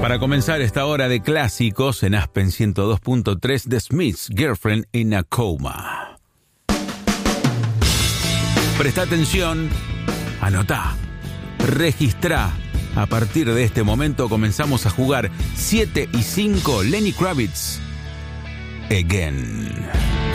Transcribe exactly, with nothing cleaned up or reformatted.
Para comenzar esta hora de clásicos en Aspen ciento dos punto tres, The Smiths, Girlfriend in a Coma. Presta atención, anotá, registrá. A partir de este momento comenzamos a jugar siete y cinco, Lenny Kravitz, Again.